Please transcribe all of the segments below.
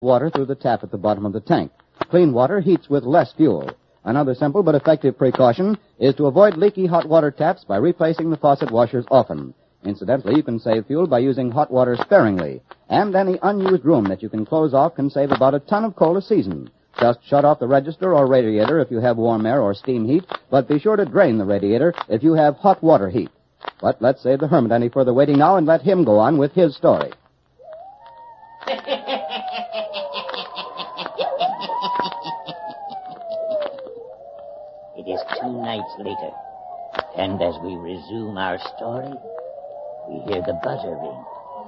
water through the tap at the bottom of the tank. Clean water heats with less fuel. Another simple but effective precaution is to avoid leaky hot water taps by replacing the faucet washers often. Incidentally, you can save fuel by using hot water sparingly. And any unused room that you can close off can save about a ton of coal a season. Just shut off the register or radiator if you have warm air or steam heat, but be sure to drain the radiator if you have hot water heat. But let's save the hermit any further waiting now and let him go on with his story. It is 2 nights later, and as we resume our story, we hear the buzzer ring.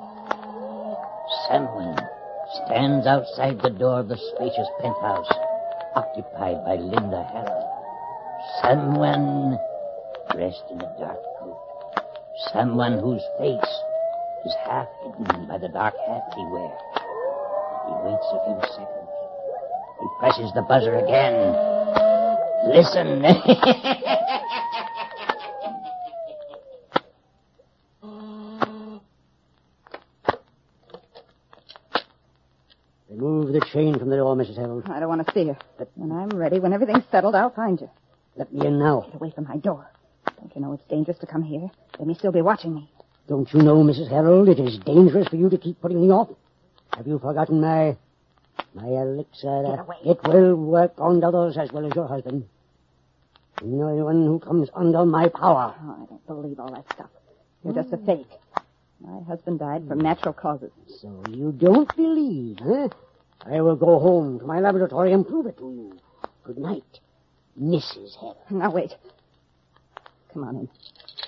Someone stands outside the door of the spacious penthouse occupied by Linda Harrell. Someone dressed in a dark coat. Someone whose face is half hidden by the dark hat he wears. He waits a few seconds. He presses the buzzer again. Listen. Remove the chain from the door, Mrs. Harold. I don't want to see her. But when I'm ready, when everything's settled, I'll find you. Let me in now. Get away from my door. Don't you know it's dangerous to come here? They may still be watching me. Don't you know, Mrs. Harold, it is dangerous for you to keep putting me off? Have you forgotten my elixir? Get away. It will work on others as well as your husband. No one who comes under my power. Oh, I don't believe all that stuff. You're just a fake. My husband died from natural causes. So you don't believe, huh? I will go home to my laboratory and prove it to you. Good night, Mrs. Harold. Now, wait. Come on in.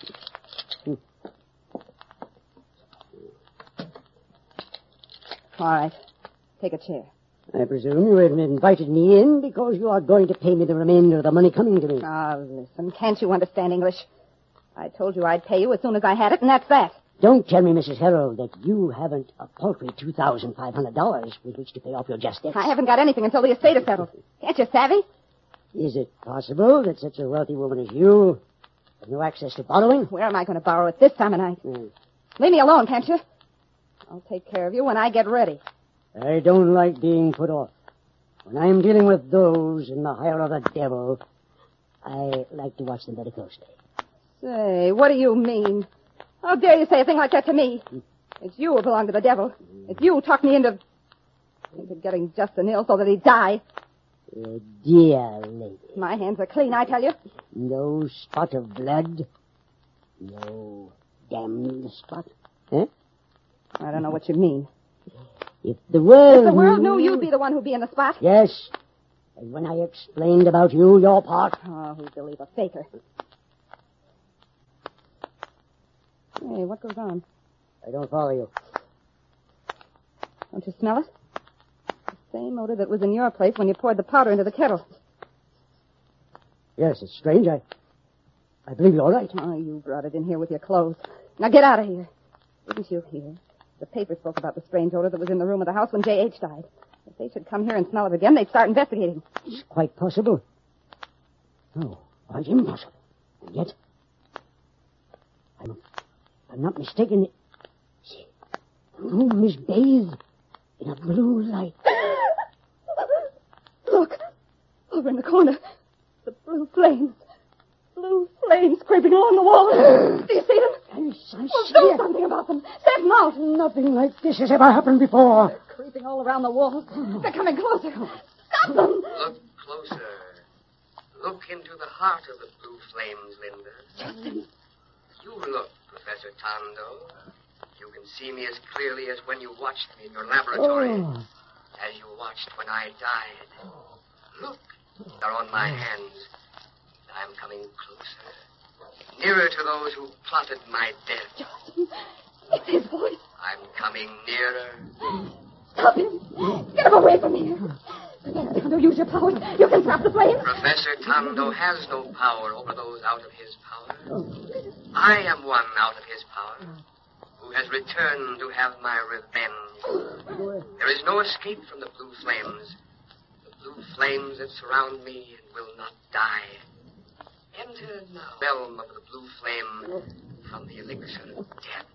All right. Take a chair. I presume you have invited me in because you are going to pay me the remainder of the money coming to me. Oh, listen. Can't you understand English? I told you I'd pay you as soon as I had it, and that's that. Don't tell me, Mrs. Harold, that you haven't a paltry $2,500 with which to pay off your just debts. I haven't got anything until the estate is settled. Can't you savvy? Is it possible that such a wealthy woman as you has no access to borrowing? Where am I going to borrow it this time of night? Leave me alone, can't you? I'll take care of you when I get ready. I don't like being put off. When I'm dealing with those in the hire of the devil, I like to watch them very closely. Say, what do you mean? How dare you say a thing like that to me? It's you who belong to the devil. It's you who talked me into getting Justin ill so that he'd die. Dear lady. My hands are clean, I tell you. No spot of blood. No damned spot. Huh? I don't know what you mean. If the world knew you'd be the one who'd be in the spot. Yes. And when I explained about you, your part. Oh, who'd believe a faker? Hey, what goes on? I don't follow you. Don't you smell it? The same odor that was in your place when you poured the powder into the kettle. Yes, it's strange. I believe you're right. Oh, you brought it in here with your clothes. Now get out of here. Didn't you hear? The paper spoke about the strange odor that was in the room of the house when J.H. died. If they should come here and smell it again, they'd start investigating. It's quite possible. No, quite impossible. And yet, I'm not mistaken. See, the room is bathed in a blue light. Look, over in the corner, the blue flames. Blue flames creeping along the wall. Do you see them? I see Do it. something about them. Stamp them out. Nothing like this has ever happened before. They're creeping all around the walls. They're coming closer. Stop them. Look closer. Look into the heart of the blue flames, Linda. Justin. You look, Professor Tondo. You can see me as clearly as when you watched me in your laboratory. As you watched when I died. Look, they're on my hands. I'm coming closer. Nearer to those who plotted my death. Justin, it's his voice. I'm coming nearer. Stop him. Get him away from here. Tondo, use your powers. You can stop the flames. Professor Tondo has no power over those out of his power. I am one out of his power, who has returned to have my revenge. There is no escape from the blue flames. The blue flames that surround me and will not die. Enter now the realm of the blue flame from the elixir of death.